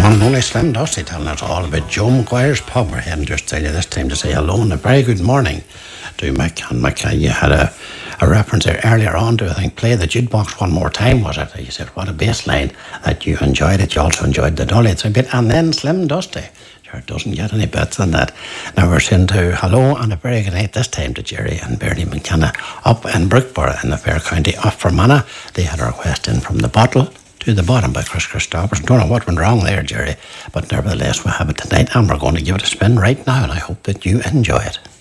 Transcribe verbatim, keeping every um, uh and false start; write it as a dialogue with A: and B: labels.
A: one and only Slim Dusty telling us all about Joe McGuire's pub. We're heading just tell you this time to say hello and a very good morning to Mick. And Mick, uh, you had a, a reference there earlier on to, I think, play the jukebox one more time, was it? You said, what a bass line, that you enjoyed it. You also enjoyed the Dullies a bit. And then Slim Dusty. Sure, it doesn't get any better than that. Now we're saying to hello and a very good night this time to Jerry and Bernie McKenna up in Brookborough in the Fair County of Fermanagh. They had a request in from the bottle to the bottom by Chris Christopherson. Don't know what went wrong there, Jerry, but nevertheless we have it tonight and we're going to give it a spin right now and I hope that you enjoy it.